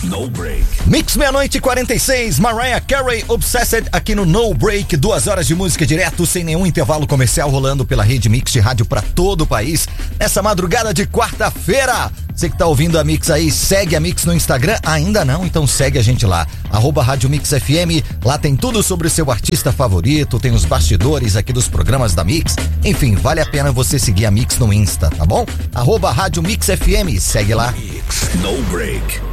No Break. Mix meia-noite e 46, Mariah Carey, Obsessed, aqui no No Break. 2 horas de música direto, sem nenhum intervalo comercial, rolando pela rede Mix de rádio pra todo o país. Nessa madrugada de quarta-feira. Você que tá ouvindo a Mix aí, segue a Mix no Instagram? Ainda não? Então segue a gente lá, @Rádio Mix FM. Lá tem tudo sobre o seu artista favorito, tem os bastidores aqui dos programas da Mix. Enfim, vale a pena você seguir a Mix no Insta, tá bom? @Rádio Mix FM, segue lá. Mix No Break.